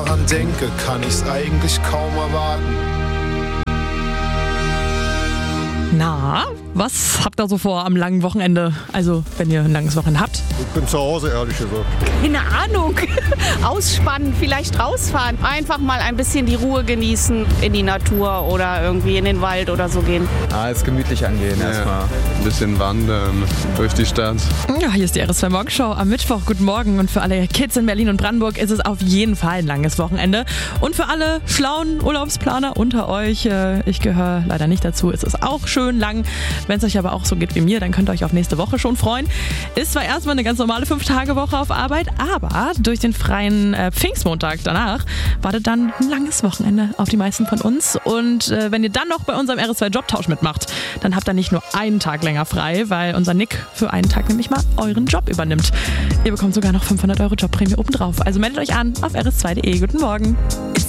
daran denke, kann ich's eigentlich kaum erwarten. Na, was habt ihr so vor am langen Wochenende? Also, wenn ihr ein langes Wochenende habt. Ich bin zu Hause, ehrlich gesagt. Keine Ahnung. Ausspannen, vielleicht rausfahren. Einfach mal ein bisschen die Ruhe genießen, in die Natur oder irgendwie in den Wald oder so gehen. Es gemütlich angehen erstmal. Ein bisschen wandern durch die Stadt. Ja, hier ist die RS2 Morgenshow am Mittwoch. Guten Morgen. Und für alle Kids in Berlin und Brandenburg ist es auf jeden Fall ein langes Wochenende. Und für alle schlauen Urlaubsplaner unter euch, ich gehöre leider nicht dazu, ist es auch schön lang. Wenn es euch aber auch so geht wie mir, dann könnt ihr euch auf nächste Woche schon freuen. Ist zwar erstmal eine ganz normale 5-Tage-Woche auf Arbeit, aber durch den freien Pfingstmontag danach wartet dann ein langes Wochenende auf die meisten von uns. Und wenn ihr dann noch bei unserem RS2-Jobtausch mitmacht, dann habt ihr nicht nur einen Tag länger frei, weil unser Nick für einen Tag nämlich mal euren Job übernimmt. Ihr bekommt sogar noch 500 € Jobprämie obendrauf. Also meldet euch an auf rs2.de. Guten Morgen.